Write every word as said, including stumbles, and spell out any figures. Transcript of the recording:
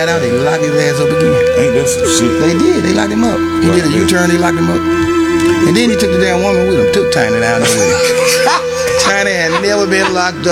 got out, they locked his ass up again. Ain't that some shit? They did. They locked him up. He Right, did a yeah. U-turn. They locked him up. And then he took the damn woman with him. Took Tiny down there with him. Tiny had never been locked up.